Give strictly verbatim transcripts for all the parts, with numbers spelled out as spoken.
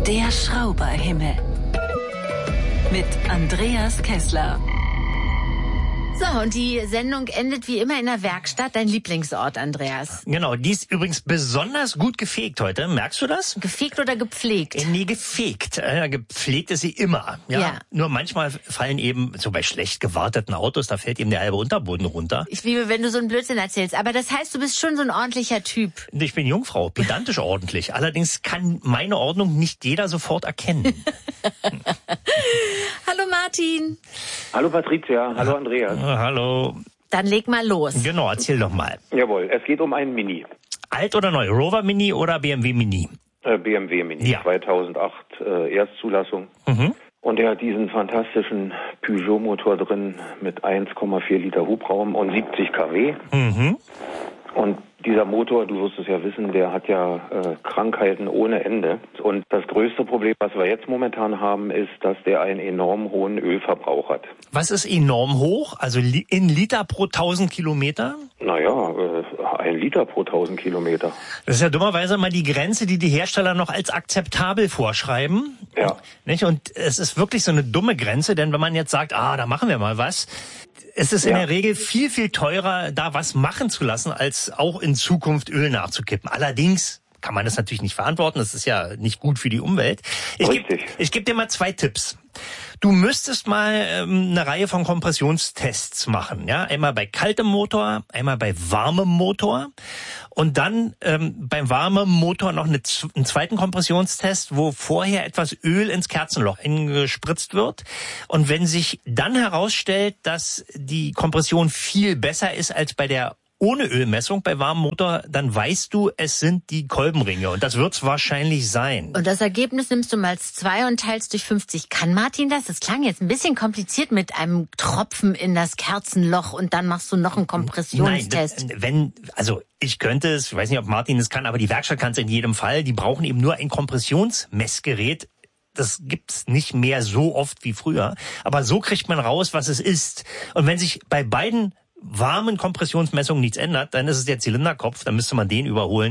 Der Schrauberhimmel. Mit Andreas Kessler. So, und die Sendung endet wie immer in der Werkstatt, dein Lieblingsort, Andreas. Genau, die ist übrigens besonders gut gefegt heute. Merkst du das? Gefegt oder gepflegt? Äh, nee, gefegt. Äh, gepflegt ist sie immer. Ja? Ja. Nur manchmal fallen eben, so bei schlecht gewarteten Autos, da fällt eben der halbe Unterboden runter. Ich liebe, wenn du so einen Blödsinn erzählst. Aber das heißt, du bist schon so ein ordentlicher Typ. Ich bin Jungfrau, pedantisch ordentlich. Allerdings kann meine Ordnung nicht jeder sofort erkennen. Hallo Martin. Hallo Patricia, hallo Andreas. Hallo. Dann leg mal los. Genau, erzähl doch mal. Jawohl, es geht um einen Mini. Alt oder neu? Rover Mini oder B M W Mini? Äh, B M W Mini, Ja. zweitausendacht äh, Erstzulassung. Mhm. Und der hat diesen fantastischen Peugeot-Motor drin mit eins Komma vier Liter Hubraum und siebzig Kilowatt. Mhm. Und dieser Motor, du wirst es ja wissen, der hat ja äh, Krankheiten ohne Ende. Und das größte Problem, was wir jetzt momentan haben, ist, dass der einen enorm hohen Ölverbrauch hat. Was ist enorm hoch? Also li- in Liter pro tausend Kilometer? Naja, äh, ein Liter pro tausend Kilometer. Das ist ja dummerweise mal die Grenze, die die Hersteller noch als akzeptabel vorschreiben. Ja. Nicht? Und es ist wirklich so eine dumme Grenze, denn wenn man jetzt sagt, ah, da machen wir mal was, es ist in Ja. der Regel viel, viel teurer, da was machen zu lassen, als auch in Zukunft Öl nachzukippen. Allerdings kann man das natürlich nicht verantworten, das ist ja nicht gut für die Umwelt. Ich gebe Richtig. ich geb dir mal zwei Tipps. Du müsstest mal ähm, eine Reihe von Kompressionstests machen, ja, einmal bei kaltem Motor, einmal bei warmem Motor und dann ähm, beim warmen Motor noch eine, einen zweiten Kompressionstest, wo vorher etwas Öl ins Kerzenloch eingespritzt wird und wenn sich dann herausstellt, dass die Kompression viel besser ist als bei der ohne Ölmessung bei warmem Motor, dann weißt du, es sind die Kolbenringe und das wird's wahrscheinlich sein. Und das Ergebnis nimmst du mal zwei und teilst durch fünfzig. Kann Martin das? Das klang jetzt ein bisschen kompliziert mit einem Tropfen in das Kerzenloch und dann machst du noch einen Kompressionstest. Nein, wenn, also ich könnte es, ich weiß nicht, ob Martin es kann, aber die Werkstatt kann es in jedem Fall. Die brauchen eben nur ein Kompressionsmessgerät. Das gibt's nicht mehr so oft wie früher. Aber so kriegt man raus, was es ist. Und wenn sich bei beiden warmen Kompressionsmessungen nichts ändert, dann ist es der Zylinderkopf, dann müsste man den überholen.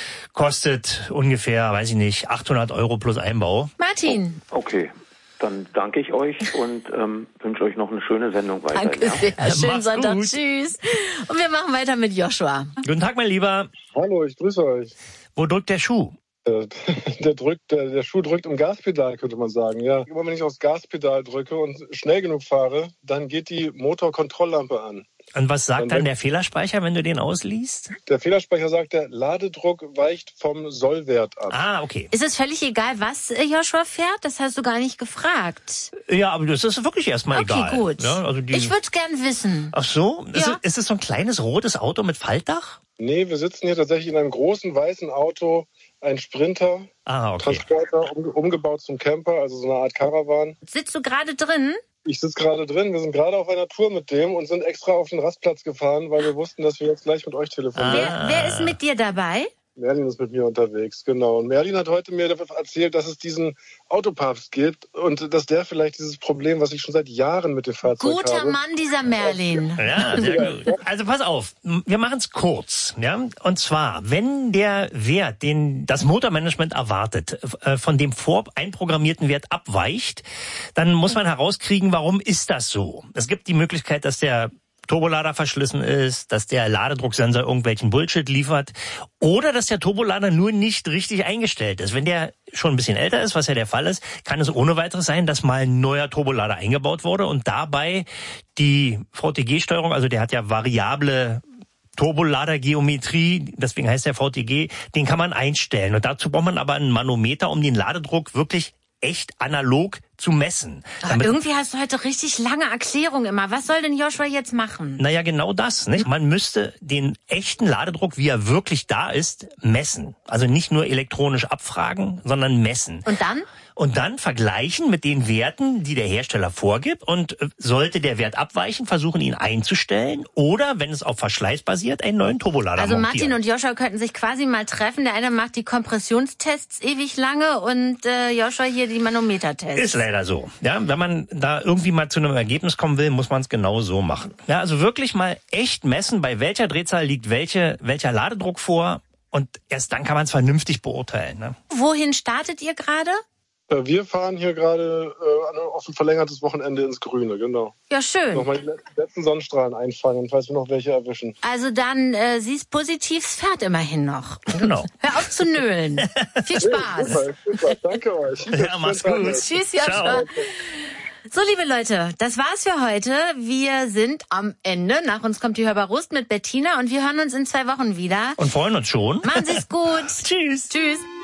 Kostet ungefähr, weiß ich nicht, achthundert Euro plus Einbau. Martin. Okay, dann danke ich euch und ähm, wünsche euch noch eine schöne Sendung weiterhin. Danke ja. sehr. Schönen Mach's Sonntag. gut. Tschüss. Und wir machen weiter mit Joshua. Guten Tag, mein Lieber. Hallo, ich grüße euch. Wo drückt der Schuh? Äh, Der, drückt, der, der Schuh drückt im Gaspedal, könnte man sagen. Ja. Immer wenn ich aufs Gaspedal drücke und schnell genug fahre, dann geht die Motorkontrolllampe an. Und was sagt Dann dann weg- der Fehlerspeicher, wenn du den ausliest? Der Fehlerspeicher sagt, der Ladedruck weicht vom Sollwert ab. Ah, okay. Ist es völlig egal, was äh, Joshua fährt? Das hast du gar nicht gefragt. Ja, aber das ist wirklich erstmal Okay, egal. gut. Ja, also die, Ich würde es gern wissen. Ach so? Ist, Ja. es, ist es so ein kleines rotes Auto mit Faltdach? Nee, wir sitzen hier tatsächlich in einem großen weißen Auto, ein Sprinter, Ah, okay. Transporter, um, umgebaut zum Camper, also so eine Art Caravan. Sitzt du gerade drin? Ich sitze gerade drin. Wir sind gerade auf einer Tour mit dem und sind extra auf den Rastplatz gefahren, weil wir wussten, dass wir jetzt gleich mit euch telefonieren. Wer, wer ist mit dir dabei? Merlin ist mit mir unterwegs, genau. Und Merlin hat heute mir erzählt, dass es diesen Autopapst gibt und dass der vielleicht dieses Problem, was ich schon seit Jahren mit dem Fahrzeug Guter habe. Mann, dieser Merlin. Ja, sehr gut. Also pass auf, wir machen es kurz. Ja? Und zwar, wenn der Wert, den das Motormanagement erwartet, äh, von dem vor einprogrammierten Wert abweicht, dann muss man herauskriegen, warum ist das so. Es gibt die Möglichkeit, dass der Turbolader verschlissen ist, dass der Ladedrucksensor irgendwelchen Bullshit liefert oder dass der Turbolader nur nicht richtig eingestellt ist. Wenn der schon ein bisschen älter ist, was ja der Fall ist, kann es ohne weiteres sein, dass mal ein neuer Turbolader eingebaut wurde und dabei die V T G-Steuerung, also der hat ja variable Turboladergeometrie, deswegen heißt der V T G, den kann man einstellen. Und dazu braucht man aber einen Manometer, um den Ladedruck wirklich echt analog zu messen. Aber irgendwie hast du heute richtig lange Erklärung immer. Was soll denn Joshua jetzt machen? Naja, genau das, nicht? Man müsste den echten Ladedruck, wie er wirklich da ist, messen. Also nicht nur elektronisch abfragen, sondern messen. Und dann? Und dann vergleichen mit den Werten, die der Hersteller vorgibt. Und sollte der Wert abweichen, versuchen ihn einzustellen. Oder, wenn es auf Verschleiß basiert, einen neuen Turbolader Also montieren. Martin und Joshua könnten sich quasi mal treffen. Der eine macht die Kompressionstests ewig lange und äh, Joshua hier die Manometertests. Ist leider so. Ja, wenn man da irgendwie mal zu einem Ergebnis kommen will, muss man es genau so machen. Ja, also wirklich mal echt messen, bei welcher Drehzahl liegt welche, welcher Ladedruck vor. Und erst dann kann man es vernünftig beurteilen. Ne? Wohin startet ihr gerade? Wir fahren hier gerade äh, auf ein verlängertes Wochenende ins Grüne, genau. Ja, schön. Nochmal die letzten Sonnenstrahlen einfangen, falls wir noch welche erwischen. Also dann, äh, sie ist positiv, es fährt immerhin noch. Genau. Hör auf zu nölen. Viel Spaß. Super, super. Danke euch. Ja, mach's gut. Tschüss, Joscha. So, liebe Leute, das war's für heute. Wir sind am Ende. Nach uns kommt die Hörbar Rust mit Bettina und wir hören uns in zwei Wochen wieder. Und freuen uns schon. Machen Sie's gut. Tschüss. Tschüss.